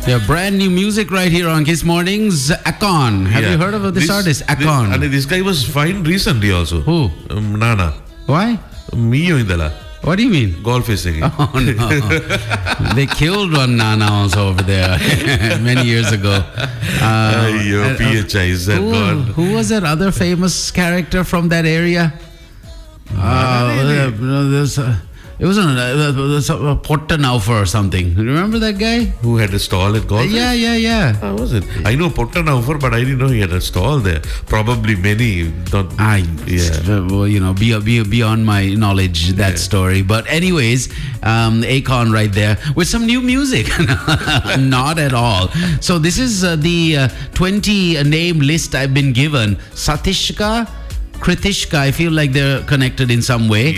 Yeah, brand new music right here on Kiss Mornings. Akon. Have you heard of this artist? Akon. And this guy was fined recently also. Who? Nana. Why? Mio indala. What do you mean? Golf is Oh no. They killed one Nana also over there many years ago. PHI is that gone? Who was that other famous character from that area? It was a Pottanaufer or something. Remember that guy? Who had a stall at golf? Yeah. How was it? I know Pottanaufer, but I didn't know he had a stall there. Probably many. Beyond my knowledge, that story. But anyways, Akon right there with some new music. Not at all. So this is the 20 name list I've been given. Satishka, Kritishka, I feel like they're connected in some way.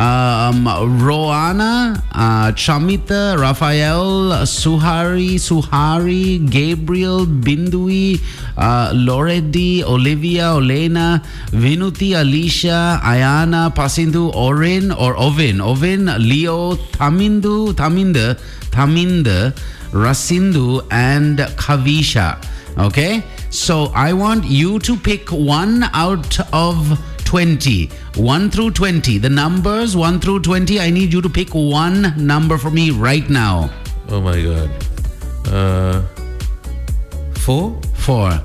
Roana, Chamita, Raphael, Suhari, Gabriel, Bindui, Loredi, Olivia, Olena, Vinuti, Alicia, Ayana, Pasindu, Ovin, Leo, Thaminda, Rasindu, and Kavisha. Okay? So I want you to pick one out of 20. 1 through 20. The numbers 1 through 20. I need you to pick one number for me right now. Oh my God. 4? 4.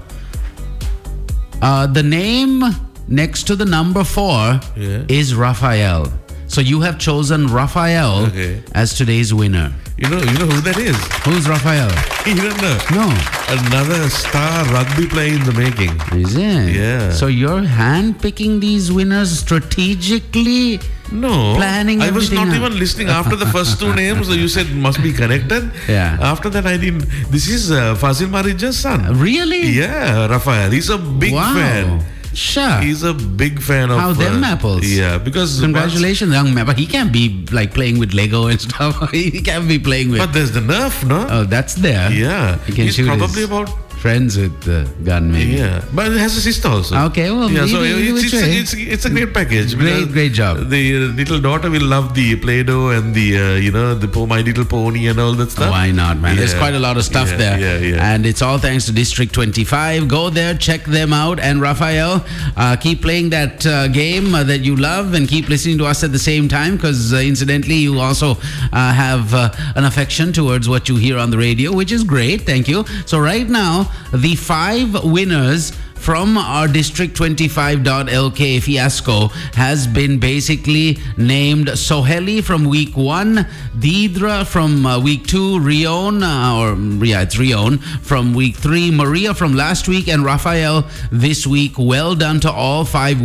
The name next to the number 4 is Raphael. So you have chosen Raphael as today's winner. You know who that is? Who's Raphael? You don't know? No. Another star rugby player in the making. Is it? Yeah. So you're handpicking these winners strategically? No. Planning I was everything not out. even listening after the first two names. You said must be connected. Yeah. After that, I didn't. This is Fazil Marija's son. Really? Yeah, Raphael. He's a big fan. Sure. He's a big fan of... How them apples? Yeah, because... Congratulations, young man. But he can't be like playing with Lego and stuff. He can't be playing with... But there's the Nerf, no? Oh, that's there. Yeah. He can He's shoot probably his about... friends with the gun, maybe. Yeah. But it has a sister also. Okay, well, yeah, maybe so it's a great package. Great job. The little daughter will love the Play-Doh and the My Little Pony and all that stuff. Why not, man? There's quite a lot of stuff there. Yeah. And it's all thanks to District 25. Go there, check them out. And Raphael, keep playing that game that you love and keep listening to us at the same time because incidentally, you also have an affection towards what you hear on the radio, which is great. Thank you. So right now, the 5 winners from our District 25.lk fiasco has been basically named Soheli from week 1, Deidra from week 2, it's Rion from week 3, Maria from last week, and Raphael this week. Well done to all 5